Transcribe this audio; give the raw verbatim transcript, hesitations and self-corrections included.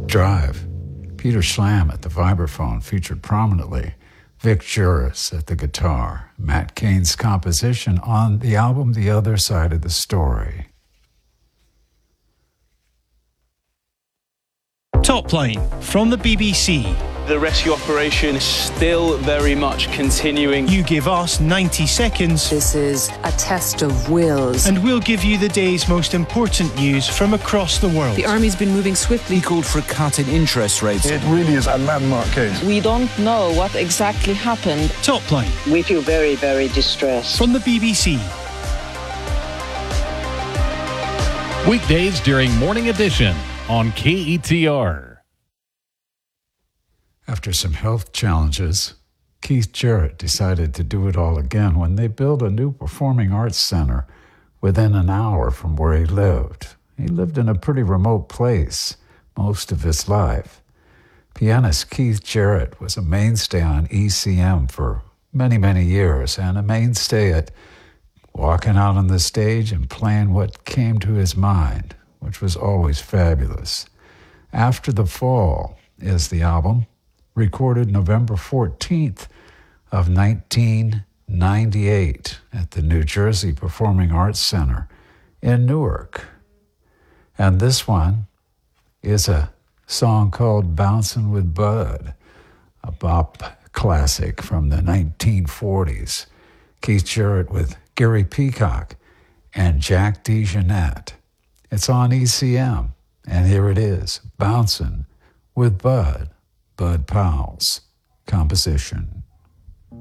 Drive. Peter Schlam at the vibraphone featured prominently. Vic Juris at the guitar. Matt Cain's composition on the album The Other Side of the Story. Top Line from the B B C. The rescue operation is still very much continuing. You give us ninety seconds. This is a test of wills. And we'll give you the day's most important news from across the world. The army's been moving swiftly. He called for a cut in interest rates. It really is a landmark case. We don't know what exactly happened. Top Line. We feel very, very distressed. From the B B C. Weekdays during Morning Edition on K E T R. After some health challenges, Keith Jarrett decided to do it all again when they built a new performing arts center within an hour from where he lived. He lived in a pretty remote place most of his life. Pianist Keith Jarrett was a mainstay on E C M for many, many years, and a mainstay at walking out on the stage and playing what came to his mind, which was always fabulous. After the Fall is the album, recorded November fourteenth of nineteen ninety-eight at the New Jersey Performing Arts Center in Newark. And this one is a song called Bouncin' with Bud, a bop classic from the nineteen forties. Keith Jarrett with Gary Peacock and Jack DeJohnette. It's on E C M, and here it is, Bouncin' with Bud, Bud Powell's composition.